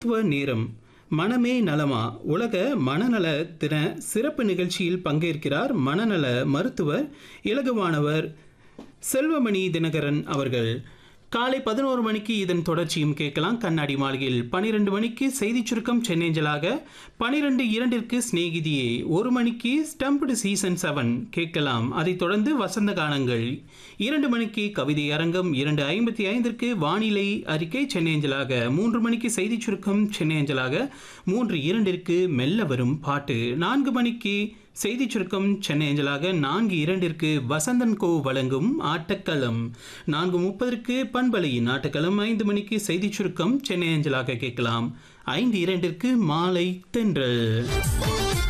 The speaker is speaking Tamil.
நேரம் மனமே நலமா உலக மனநல தின சிறப்பு நிகழ்ச்சியில் பங்கேற்கிறார் மனநல மருத்துவர் இலகுவானவர் செல்வமணி தினகரன் அவர்கள். காலை 11 மணிக்கு இதன் தொடர்ச்சியும் கேட்கலாம். கண்ணாடி மாளிகையில் 12 மணிக்கு செய்தி சுருக்கம் சென்னேஞ்சலாக, 12:02 சிநேகிதியே, 1 மணிக்கு ஸ்டம்ப்டு சீசன் 7 கேட்கலாம். அதைத் தொடர்ந்து வசந்த கானங்கள், 2 மணிக்கு கவிதை அரங்கம், 2:55 வானிலை அறிக்கை சென்னேஞ்சலாக, 3 மணிக்கு செய்தி சுருக்கம் சென்னேஞ்சலாக, 3:02 மெல்ல வரும் பாட்டு, 4 மணிக்கு செய்தி சுருக்கம் சென்னேஞ்சலாக, 4:02 வசந்தன் கோ வழங்கும் ஆட்டக்களம், 4:30 பண்பலையின் ஆட்டக்களம், 5 மணிக்கு செய்தி சுருக்கம் சென்னேஞ்சலாக கேட்கலாம். 5:02 மாலை தென்றல்.